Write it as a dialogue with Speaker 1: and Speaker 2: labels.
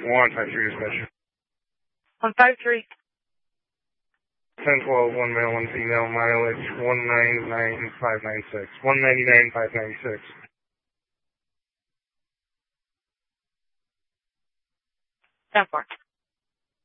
Speaker 1: 153 dispatch.
Speaker 2: 153.
Speaker 1: 1012, one male, one female, mileage 199,596. 199,596.
Speaker 2: 10-4.